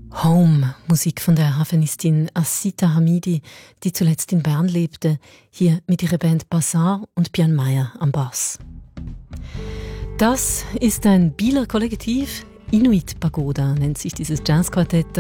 Home, Musik von der Hafenistin Assita Hamidi, die zuletzt in Bern lebte, hier mit ihrer Band Bazaar und Björn Meyer am Bass. Das ist ein Bieler Kollektiv, Inuit Pagoda nennt sich dieses Jazzquartett,